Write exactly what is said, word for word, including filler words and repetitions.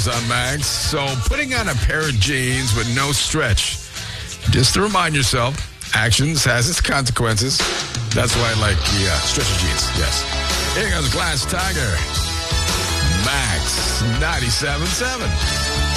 On Max. So putting on a pair of jeans with no stretch, just to remind yourself, actions has its consequences. That's why I like the uh, stretchy jeans. Yes. Here goes Glass Tiger. Max ninety-seven point seven.